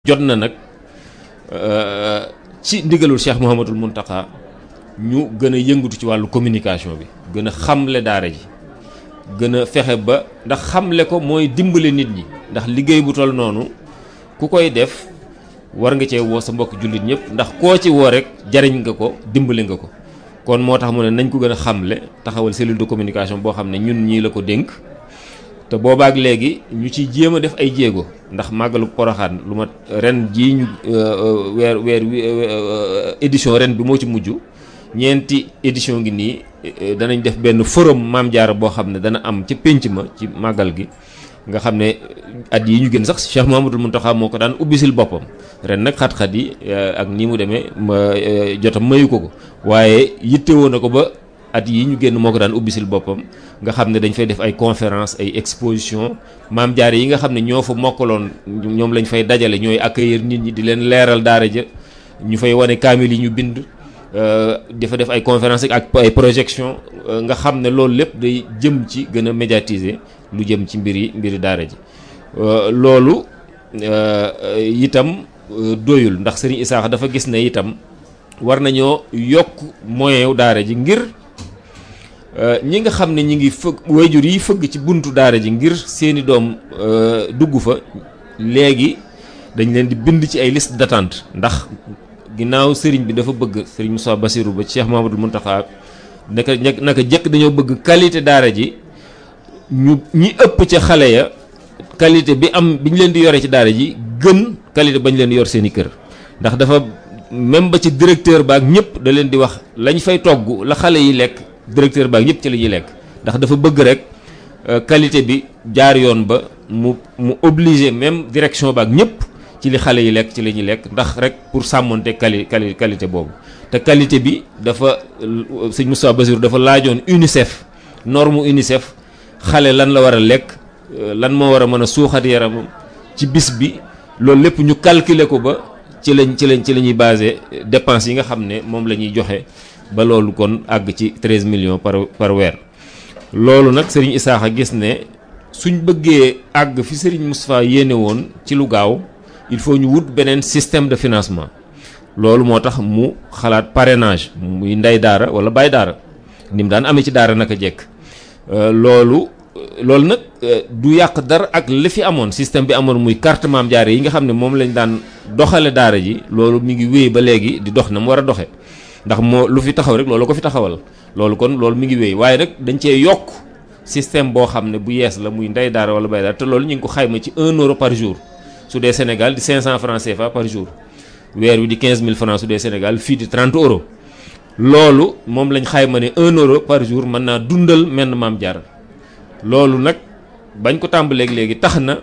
jot na nag ci ndigalul Cheikh Mouhamadul Mountakha ñu gën a yëngatu ci wàllu communication bi gën a xamle daara ji gën a fexe ba ndax xamle ko mooy dimbale nit ñi ndax liggéey bu toll noonu ku koy def war nga cee woo sa mbokk jullit ñëpp ndax koo ci woo rek jariñ nga ko dimbale nga ko kon moo tax mu ne nañ ko gën a xamle taxawal cellule de communication boo xam ne ñun ñii la ko dénk te boobaak léegi ñu ciy jéem a def ay jéego ndax màggalu Poroxaan lu ma ren jii ñu weer édition ren bi moo ci mujj ñeenti édition ngi nii danañ def benn forum Maam Jaara boo xam ne dana am ca pénc ma ci màggal gi nga xam ne at yi ñu gën sax Cheikh Mouhamadoul Mountakha moo ko daan ubbisil boppam ren nag xat-xat yi ak nii mu demee jotam mayu ko waaye yittewoo na ko ba at yi ñu génn moo ko daan ubbisil boppam nga xam ne dañ fay def ay conférence ay exposition Maam Jaara yi nga xam ne ñoo fa mokkaloon ñoom lañ fay dajale ñooy accueillir nit ñi di leen leeral daara ja ñu fay wane kaamil yi ñu bind dafa def ay conférence ak ay projection nga xam ne loolu lépp day jëm ci gën a médiatiser lu jëm ci mbiri daara ji loolu itam doyul ndax Serigne Issakha dafa gis ne itam war nañoo yokk moyen wu daara ji ngir ñi nga xam ne ñi ngi fëgg wayjur yi fëgg ci buntu daara ji ngir seeni doom dugg fa léegi dañ leen di bind ci ay liste d'attente ndax ginnaaw sëriñ bi dafa bëgg sëriñ Moussa Bassirou ba Cheikh Mouhamadoul Mountakha naka jëkk dañoo bëgg qualité daara ji ñi ëpp ca xale ya qualité bi ñu leen di yore ci daara ji gën qualité bañ leen di yor seen i kër ndax dafa même ba ci directeur baak ñëpp da leen di wax lañ fay togg la xale yi lekk directeur baak ñëpp ci la ñuy lekk ndax dafa bëgg rek qualité bi jaar yoon ba mu obligé même direction baak ñëpp ci li xale yi lekk ci la ñuy lekk ndax rek pour sàmmonte qualité boobu te qualité bi dafa sëñ Moussa Bassirou dafa laajoon UNICEF norme UNICEF xale lan la war a lekk lan moo war a mën a suuxat yaramam ci bis bi loolu lépp ñu calculer ko ba ci la ñuy basé dépenses yi nga xam ne moom la ñuy joxe ba loolu kon àgg ci 13 millions par weer loolu nag Serigne Issakha gis ne suñ bëggee àgg fi Serigne Moustapha yéene woon ci lu gaaw il faut ñu wut beneen système de financement loolu moo tax mu xalaat parrainage muy ndey daara wala baay daara ni mu daan amee ci daara naka jekk loolu nag du yàq dara ak li fi amoon système bi amoon muy carte Maam Jaara yi nga xam ne moom lañ daan doxale daara ji loolu mi ngi wéy ba léegi di dox na mu war a doxe ndax moo lu fi taxaw rek loolu ko fi taxawal loolu mi ngi wéy waaye nag dañ cee yokk système boo xam ne bu yees la muy ndey daara wala baay daara te loolu ñu ngi ko xayma ci 1 euro par jour su dee Sénégal di 500 francs CFA par jour weer wi di 15000 francs su dee Sénégal fii di 30 euros loolu moom lañ xayma ne 1 euro par jour mën naa dundal menn Maam Jaara loolu nag bañ ko tàmbaleeg léegi tax na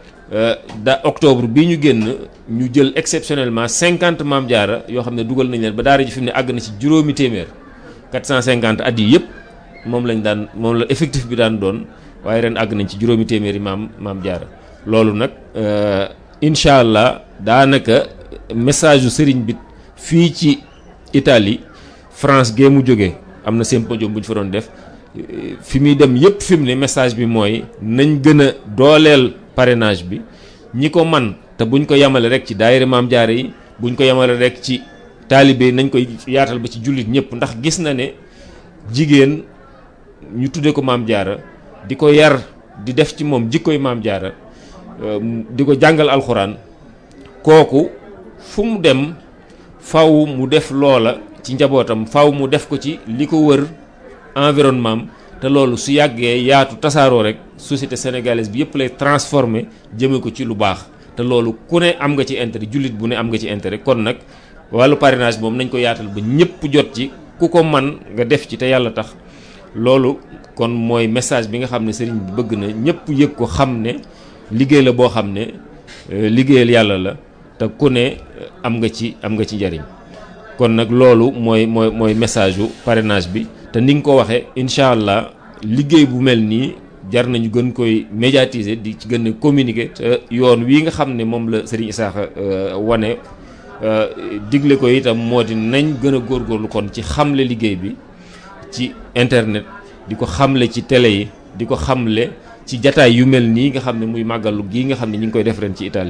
octobre bii ñu génn ñu jël exceptionnellement 50 Maam Jaara yoo xam ne dugal nañ leen ba daara ji fi mu ne àgg na ci juróomi téeméer 450 at yi yëpp moom la effectif bi daan doon waaye ren àgg nañ ci juróomi téeméeri Maam Jaara loolu nag incha allah daanaka message yu sëriñ bi fii ci Italie France gee mu jóge am na symposium bu ñu fa doon def fi muy dem yëpp fi mu ne message bi mooy nañ gën a dooleel parrainage bi ñi ko man te buñ ko yemale rek ci daayira Maam Jaara yi buñ ko yemale rek ci taalibe yi nañ koy yaatal ba ci jullit ñëpp ndax gis na ne jigéen ñu tuddee ko Maam Jaara di ko yar di def ci moom jikkoy Maam Jaara di ko jàngal alxuraan kooku fu mu dem faw mu def loola ci njabootam faw mu def ko ci li ko wër environnement te loolu su yàggee yaatu tasaaroo rek société sénégalaise bi yëpp lay transformer jëme ko ci lu baax te loolu ku ne am nga ci intérêt jullit bu ne am nga ci intérêt kon nag wàllu parrainage moom nañ ko yaatal ba ñëpp jot ci ku ko man nga def ci te yàlla tax loolu kon mooy message bi nga xam ne sëriñ bi bëgg na ñëpp yëg ko xam ne liggéey la boo xam ne liggéeyal yàlla la te ku ne am nga ci njariñ kon nag loolu mooy message u parrainage bi te ni nga ko waxee incha allah liggéey bu mel nii jar nañu gën koy médiatiser di ci gën a communiquer te yoon wii nga xam ne moom la Serigne Issakha wane digle ko itam moo di nañ gën a góorgóorlu kon ci xamle liggéey bi ci internet di ko xamle ci télé yi di ko xamle ci jataay yu mel nii nga xam ne muy màggalu gii nga xam ne ñu ngi koy def ren ci Italie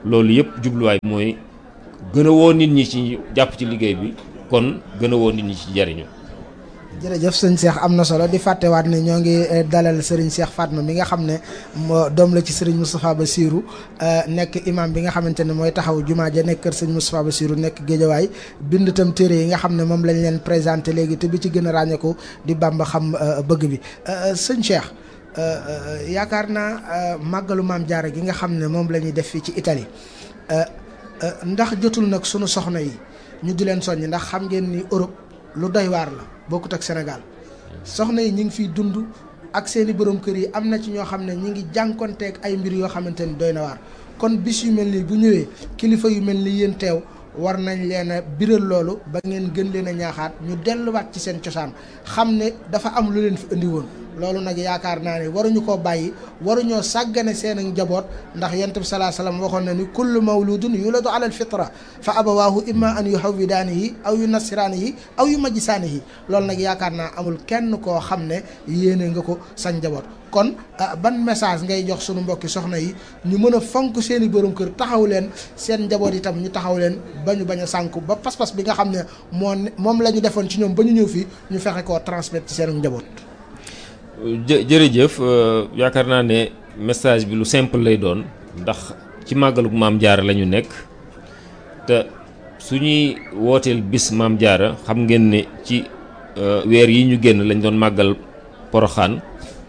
loolu yëpp jubluwaay bi mooy gën a woo nit ñi ci jàpp ci liggéey bi kon gën a woo nit ñi ci jariñu. jërëjëf sëñ Cheikh am na solo di fàttewaat ne ñoo ngi dalal Serigne Cheikh Fatma mi nga xam ne moo doom la ci Serigne Moustapha Bassirou nekk imam bi nga xamante ne mooy taxaw jumaa ja nekk kër Serigne Moustapha Bassirou nekk Géejawaay bind itam téere yi nga xam ne moom lañ leen présenté léegi te bi ci gën a ràññeeku di Bamba xam bëgg bi sëñ Cheikh yaakaar naa màggalu Maam Jaara gi nga xam ne moom la ñuy def fii ci Italie ndax jotul nag sunu soxna yi ñu di leen soññ ndax xam ngeen ni Europe lu doy waar la bokkut ak Sénégal soxna yi ñu ngi fiy dund ak seeni borom kër yi am na ci ñoo xam ne ñi ngi jànkonteeg ay mbir yoo xamante ni doy na waar kon bis yu mel nii bu ñëwee kilifa yu mel ni yéen teew war nañ leen a biral loolu ba ngeen gën leen a ñaaxaat ñu delluwaat ci seen cosaan xam ne dafa am lu leen fi indi woon loolu nag yaakaar naa ne waruñu koo bàyyi waruñoo sàggane seen njaboot ndax yonent bi salaa salaam waxoon na ni kullu mawludun yuladu ala al fitra fa abawaahu imma an yuhawwidaanihi aw yunassiraanihi aw yumajjisaanihi loolu nag yaakaar naa amul kenn koo xam ne yéene nga ko sa njaboot kon ban message ngay jox sunu mbokki soxna yi ñu mën a fonk seen i borom kër taxaw leen seen njaboot itam ñu taxaw leen ba ñu bañ a sànku ba pas-pas bi nga xam ne moom la ñu defoon ci ñoom ba ñu ñëw fii ñu fexe koo transmettre ci seen njaboot. jërëjëf yaakaar naa ne message bi lu simple lay doon ndax ci màggalug Maam Jaara la ñu nekk te suñuy wooteel bis Maam Jaara xam ngeen ne ci weer yi ñu génn lañ doon màggal Poroxaan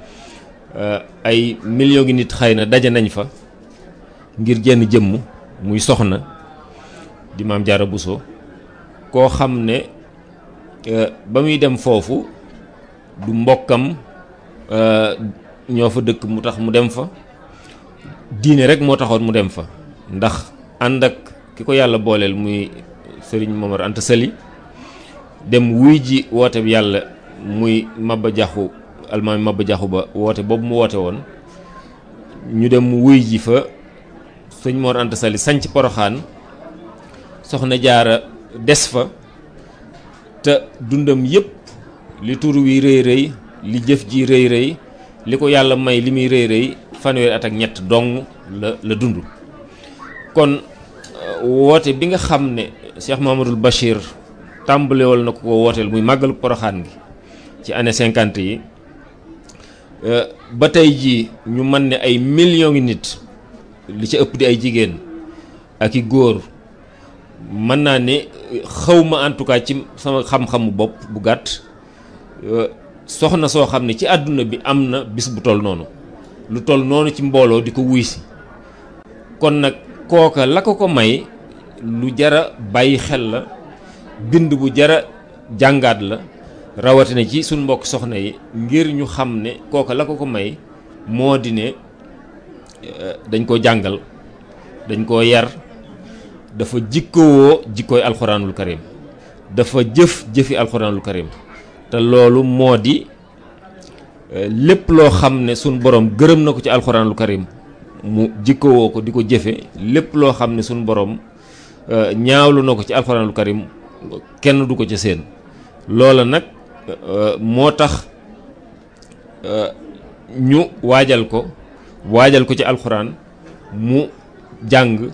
ay millions ngi nit xëy na daje nañ fa ngir jenn jëmm muy soxna di Maam Jaara Buso koo xam ne ba muy dem foofu du mbokkam ñoo fa dëkk mu tax mu dem fa diine rek moo taxoon mu dem fa ndax ànd ak ki ko yàlla booleel muy Serigne Momar Anta Sali dem wuy ji woote bi yàlla muy Maba Jaxu almaami Maba Jaxu Ba woote boobu mu woote woon ñu dem wuy ji fa sëñ Mor Anta Sali sanc Poroxaan soxna Jaara des fa te dundam yépp li tur wi rëy rëy li jëf ji rëy rëy li ko yàlla may li muy rëy rëy fanweeri at ak ñett dong la dund kon woote bi nga xam ne Cheikh Mahamadul Bachir tàmbalewal na ko wooteel muy màggalu Poroxaan gi ci année 50 yi ba tey jii ñu mën ne ay millions ngi nit li ci ëpp di ay jigéen ak i góor mën naa ne xawma en tout cas ci sama xam-xamu bopp bu gàtt soxna soo xam ne ci àdduna bi am na bis bu toll noonu lu toll noonu ci mbooloo di ko wuy si kon nag kooka la ko may lu jara bàyyi xel la bind bu jara jàngaat la rawatina ci suñ mbokk soxna yi ngir ñu xam ne kooka la ko may moo di ne dañ ko jàngal dañ koo yar dafa jikkowoo jikkooy alxuraanul karim dafa jëfi alxuraanul karim te loolu moo di lépp loo xam ne suñ borom gërëm na ko ci alxuraanul karim mu jikkowoo ko di ko jëfe lépp loo xam ne suñ borom ñaawlu na ko ci alxuraanul karim kenn du ko ca seen loola nag moo tax ñu waajal ko ci alxuraan mu jàng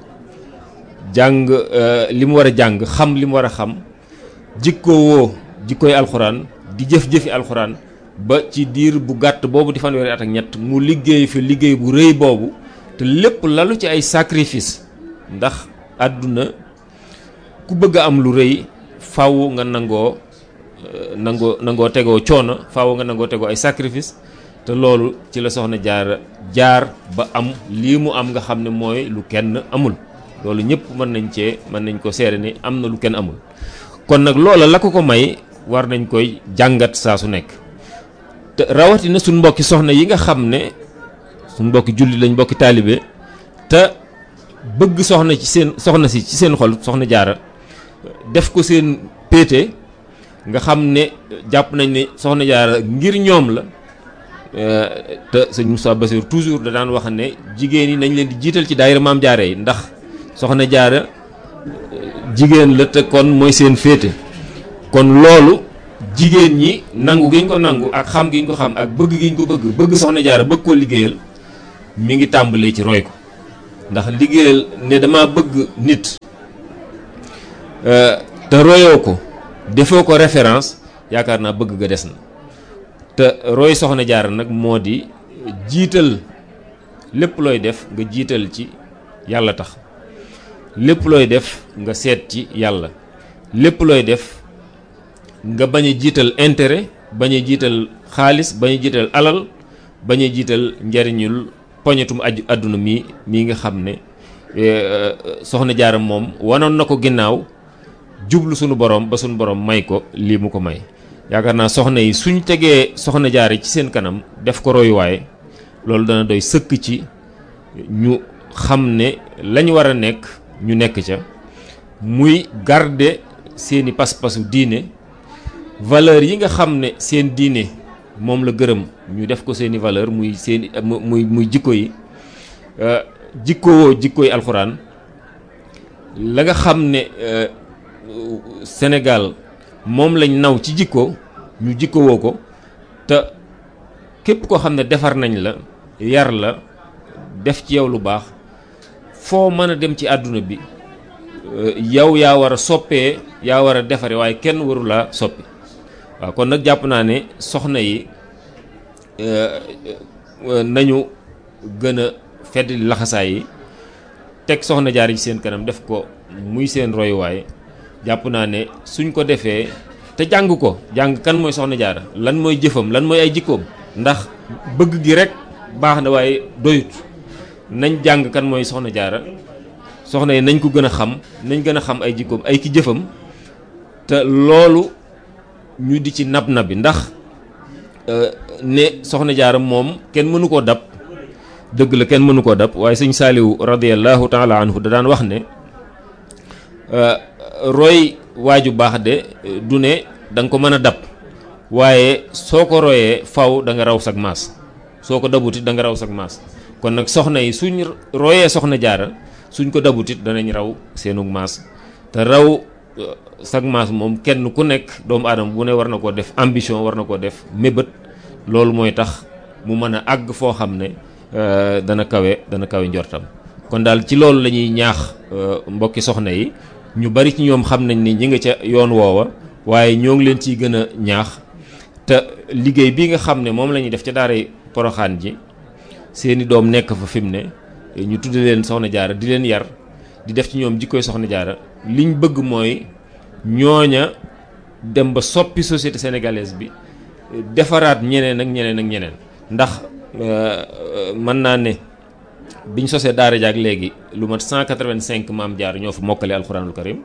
li mu war a jàng xam li mu war a xam jikkowoo jikkooy alxuraan di jëf-jëfi alxuraan ba ci diir bu gàtt boobu di fanweeri at ak ñett mu liggéey fi liggéey bu rëy boobu te lépp lalu ci ay sacrifice ndax àdduna ku bëgg a am lu rëy faaw nga nangoo tegoo coono faaw nga nangoo tegoo ay sacrifice te loolu ci la soxna jaar ba am lii mu am nga xam ne mooy lu kenn amul loolu ñëpp mën nañ ko seere ni am na lu kenn amul kon nag loola la ko may war nañ koy jàngat saa su nekk te rawatina suñ mbokki soxna yi nga xam ne suñ mbokki julli lañ mbokki taalibe te bëgg soxna si ci seen xol soxna jaara def ko seen péete nga xam ne jàpp nañ ne soxna jaara ngir ñoom la te sëñ Moussa Bassir toujours da daan wax ne jigéen yi nañ leen di jiital ci daayira maam jaara yi ndax soxna jaara jigéen la te kon mooy seen féete kon loolu jigéen ñi nangu gi ñu ko nangu ak xam gi ñu ko xam ak bëgg gi ñu ko bëgg soxna jaara bëgg koo liggéeyal mi ngi tàmbalee ci roy ko ndax liggéeyal ne dama bëgg nit te royoo ko defoo ko référence yaakaar naa bëgg ga des na te roy soxna Jaara nag moo di jiital lépp looy def nga jiital ci yàlla tax lépp looy def nga seet ci yàlla lépp looy def nga bañ a jiital intérêt bañ a jiital xaalis bañ a jiital alal bañ a jiital njariñul poñetum àdduna mii nga xam ne soxna Jaara moom wanoon na ko ginnaaw jublu sunu borom ba sunu borom may ko lii mu ko may yaakaar naa soxna yi suñ tegee soxna Jaara ci seen kanam def ko royuwaay loolu dana doy sëkk ci ñu xam ne lañ war a nekk ñu nekk ca muy garder seeni pas-pasu diine valeur yi nga xam ne seen diine moom la gërëm ñu def ko seeni valeur muy seeni muy jikko yi jikkoy alxuraan la nga xam ne Sénégal moom lañ naw ci jikko ñu jikkowoo ko te képp koo xam ne defar nañ la yar la def ci yow lu baax foo mën a dem ci àdduna bi yow yaa war a soppee yaa war a defare waaye kenn waru laa soppi waaw kon nag jàpp naa ne soxna yi nañu gën a fedd laxasaay yi teg soxna Jaara ci seen kanam def ko muy seen royuwaay jàpp naa ne suñ ko defee te jàng ko jàng kan mooy soxna Jaara lan mooy jëfam lan mooy ay jikkoom ndax bëgg gi rek baax na waaye doyut nañ jàng kan mooy soxna Jaara soxna yi nañ ko gën a xam nañ gën a xam ay jikkoom ay ki jëfam te loolu ñu di ci nab nabi ndax ne soxna Jaara moom kenn mënu koo dab dëgg la kenn mënu koo dab waaye sëñ Saaliwu radiyallahu taala anhu da daan wax ne roy waaju baax de du ne da nga ko mën a dab waaye soo ko royee faw da nga raw sag maas soo ko dabutit da nga raw sag maas kon nag soxna yi suñ royee soxna Jaara suñ ko dabutit danañ raw seenug maas te raw sag maas moom kenn ku nekk doomu aadama bu ne war na koo def ambition war na koo def mébét loolu mooy tax mu mën a àgg foo xam ne dana kawe njortam kon daal ci loolu la ñuy ñaax mbokki soxna yi ñu bari ci ñoom xam nañ ni ñi nga ca yoon woowa waaye ñoo ngi leen ciy gën a ñaax te liggéey bii nga xam ne moom la ñuy def ca daaray Poroxaan ji seeni doom nekk fa fi mu ne ñu tudde leen soxna Jaara di leen yar di def ci ñoom jikkoy soxna Jaara liñ bëgg mooy ñooña dem ba soppi société sénégalaise bi defaraat ñeneen ak ñeneen ak ñeneen ndax mën naa ne biñ sosee daara jaak léegi lu mat 185 maam Jaara ñoo fa mokkale alxuraanul karim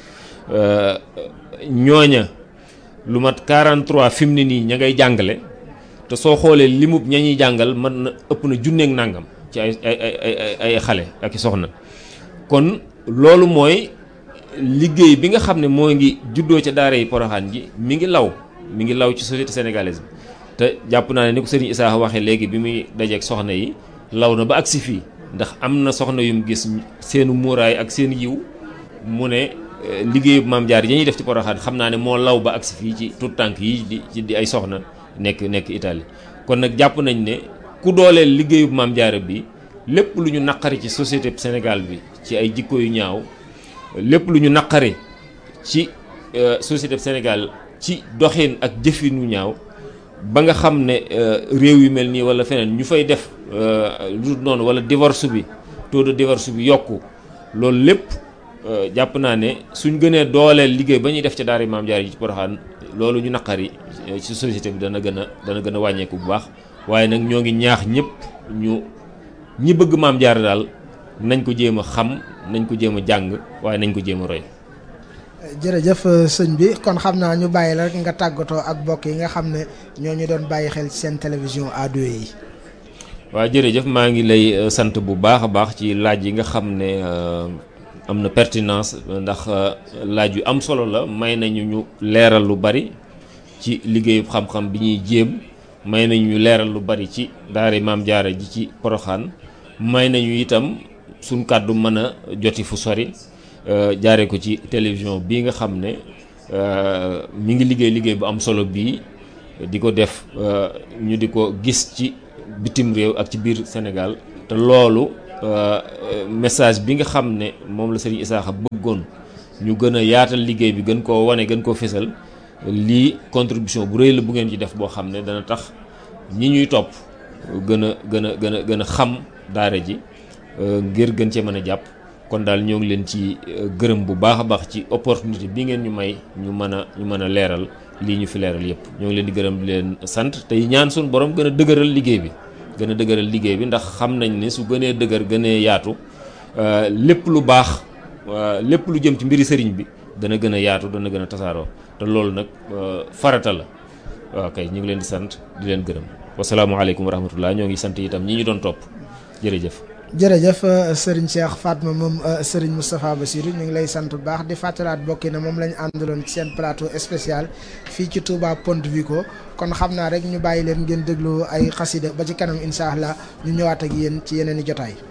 ñooña lu mat 43 fi mu ne nii ña ngay jàngale te soo xoolee limub ña ñuy jàngal mën na ëpp na junneeg nàngam ci ay xale ak i soxna kon loolu mooy liggéey bi nga xam ne moo ngi juddoo ca daara yi Poroxaan ji mi ngi law ci société sénégalaise bi te jàpp naa ne ni ko sëriñ Issa waxee léegi bi muy dajeeg soxna yi law na ba agsi fii ndax am na soxna yum gis seenu muuraay ak seen yiw mu ne liggéeyu maam Jaara yi ñuy def ci Poroxaan xam naa ne moo law ba agsi fii ci tout tànk yi di ay soxna nekk Italie kon nag jàpp nañ ne ku dooleel liggéeyu maam Jaara bi lépp lu ñu naqari ci société Sénégal bi ci ay jikko yu ñaaw lépp lu ñu naqari ci société Sénégal ci doxin ak jëfinu ñaaw ba nga xam ne réew yu mel nii wala feneen ñu fay def lu dul noonu wala divorce bi taux de divorce bi yokku loolu lépp jàpp naa ne suñ gënee dooleel liggéey ba ñuy def ca daara maam Jaara yi ci Poroxaan loolu ñu naqari ci société bi dana gën a wàññeeku bu baax waaye nag ñoo ngi ñaax ñëpp ñi bëgg maam Jaara daal nañ ko jéem a xam nañ ko jéem a jàng waaye nañ ko jéem a roy. jërëjëf sëñ bi kon xam naa ñu bàyyi la rek nga tàggatoo ak mbokk yi nga xam ne ñoo ñu doon bàyyi xel ci seen télévision A2 yi. waaw jërëjëf maa ngi lay sant bu baax a baax ci laaj yi nga xam ne am na pertinence ndax laaj yu am solo la may nañu ñu leeral lu bari ci liggéeyu xam-xam bi ñuy jéem may nañu ñu leeral lu bari ci daara maam Jaara ji ci Poroxaan may nañu itam suñ kàddu mën a joti fu sori jaare ko ci télévision bii nga xam ne mi ngi liggéey bu am solo bii di ko def ñu di ko gis ci bitim réew ak ci biir Sénégal te loolu message bi nga xam ne moom la Serigne Isaaxa bëggoon ñu gën a yaatal liggéey bi gën koo wane gën koo fésal lii contribution bu rëy la bu ngeen ci def boo xam ne dana tax ñi ñuy topp gën a xam daara ji ngir gën cee mën a jàpp. kon daal ñoo ngi leen ci gërëm bu baax a baax ci opportunité bi ngeen ñu may ñu mën a leeral lii ñu fi leeral yépp ñoo ngi leen di gërëm di leen sant tey ñaan suñu borom gën a dëgëral liggéey bi ndax xam nañ ne su gënee dëgër gënee yaatu lépp lu baax lépp lu jëm ci mbiri sëriñ bi dana gën a yaatu dana gën a tasaaroo te loolu nag farata la waaw kay ñu ngi leen di sant di leen gërëm wasalaamaaleykum wa rahmatullah ñoo ngi sant itam ñi ñu doon topp jërëjëf. jërëjëf Serigne Cheikh Fatma moom Serigne Moustapha Bassirou ñu ngi lay sant bu baax di fàttalaat bokki na moom lañu àndaloon ci seen plateau spécial fii ci Touba Ponte Vico kon xam naa rek ñu bàyyi leen ngeen déglu ay xasida ba ci kanam incha allah ñu ñëwaat ak yéen ci yeneen i jotaay.